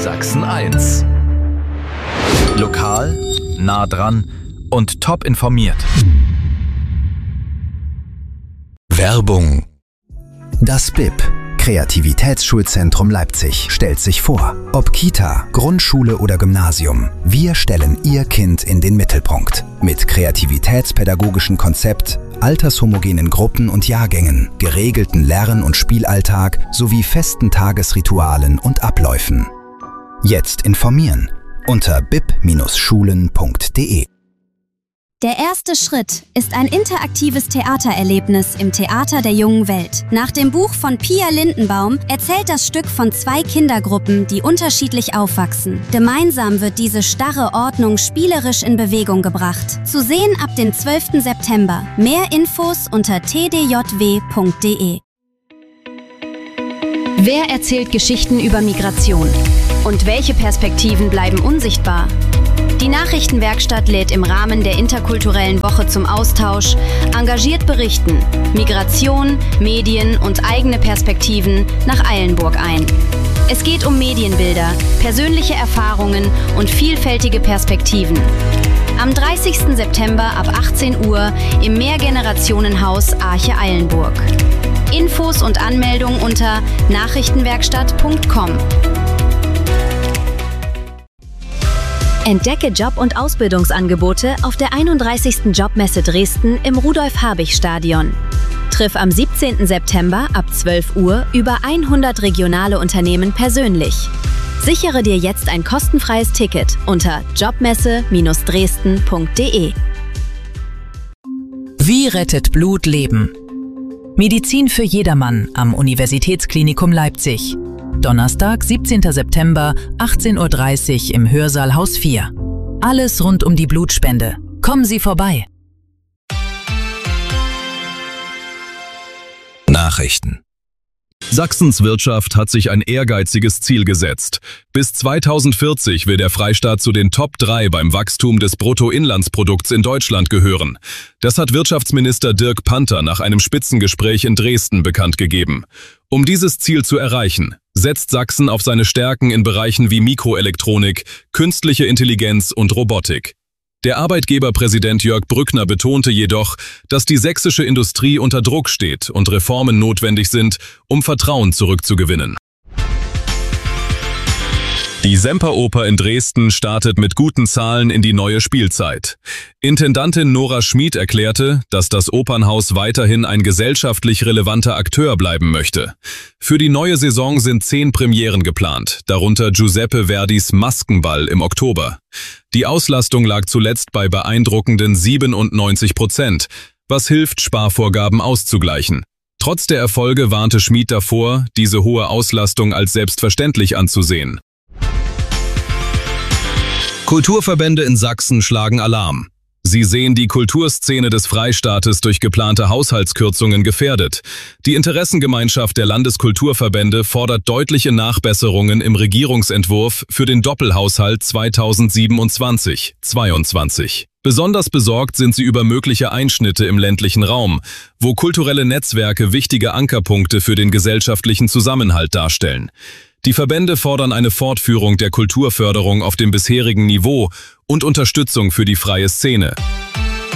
Sachsen 1. Lokal, nah dran und top informiert. Werbung. Das BIP, Kreativitätsschulzentrum Leipzig, stellt sich vor. Ob Kita, Grundschule oder Gymnasium, wir stellen Ihr Kind in den Mittelpunkt. Mit kreativitätspädagogischen Konzept, altershomogenen Gruppen und Jahrgängen, geregelten Lern- und Spielalltag sowie festen Tagesritualen und Abläufen. Jetzt informieren unter bip-schulen.de. Der erste Schritt ist ein interaktives Theatererlebnis im Theater der jungen Welt. Nach dem Buch von Pia Lindenbaum erzählt das Stück von 2 Kindergruppen, die unterschiedlich aufwachsen. Gemeinsam wird diese starre Ordnung spielerisch in Bewegung gebracht. Zu sehen ab dem 12. September. Mehr Infos unter tdjw.de. Wer erzählt Geschichten über Migration? Und welche Perspektiven bleiben unsichtbar? Die Nachrichtenwerkstatt lädt im Rahmen der interkulturellen Woche zum Austausch engagiert berichten, Migration, Medien und eigene Perspektiven nach Eilenburg ein. Es geht um Medienbilder, persönliche Erfahrungen und vielfältige Perspektiven. Am 30. September ab 18 Uhr im Mehrgenerationenhaus Arche Eilenburg. Infos und Anmeldung unter nachrichtenwerkstatt.com. Entdecke Job- und Ausbildungsangebote auf der 31. Jobmesse Dresden im Rudolf-Habich-Stadion. Triff am 17. September ab 12 Uhr über 100 regionale Unternehmen persönlich. Sichere dir jetzt ein kostenfreies Ticket unter jobmesse-dresden.de. Wie rettet Blut Leben? Medizin für jedermann am Universitätsklinikum Leipzig. Donnerstag, 17. September, 18:30 Uhr im Hörsaal Haus 4. Alles rund um die Blutspende. Kommen Sie vorbei. Nachrichten. Sachsens Wirtschaft hat sich ein ehrgeiziges Ziel gesetzt. Bis 2040 will der Freistaat zu den Top 3 beim Wachstum des Bruttoinlandsprodukts in Deutschland gehören. Das hat Wirtschaftsminister Dirk Panther nach einem Spitzengespräch in Dresden bekannt gegeben. Um dieses Ziel zu erreichen, setzt Sachsen auf seine Stärken in Bereichen wie Mikroelektronik, künstliche Intelligenz und Robotik. Der Arbeitgeberpräsident Jörg Brückner betonte jedoch, dass die sächsische Industrie unter Druck steht und Reformen notwendig sind, um Vertrauen zurückzugewinnen. Die Semperoper in Dresden startet mit guten Zahlen in die neue Spielzeit. Intendantin Nora Schmid erklärte, dass das Opernhaus weiterhin ein gesellschaftlich relevanter Akteur bleiben möchte. Für die neue Saison sind 10 Premieren geplant, darunter Giuseppe Verdis Maskenball im Oktober. Die Auslastung lag zuletzt bei beeindruckenden 97%, was hilft, Sparvorgaben auszugleichen. Trotz der Erfolge warnte Schmid davor, diese hohe Auslastung als selbstverständlich anzusehen. Kulturverbände in Sachsen schlagen Alarm. Sie sehen die Kulturszene des Freistaates durch geplante Haushaltskürzungen gefährdet. Die Interessengemeinschaft der Landeskulturverbände fordert deutliche Nachbesserungen im Regierungsentwurf für den Doppelhaushalt 2027-22. Besonders besorgt sind sie über mögliche Einschnitte im ländlichen Raum, wo kulturelle Netzwerke wichtige Ankerpunkte für den gesellschaftlichen Zusammenhalt darstellen. Die Verbände fordern eine Fortführung der Kulturförderung auf dem bisherigen Niveau und Unterstützung für die freie Szene.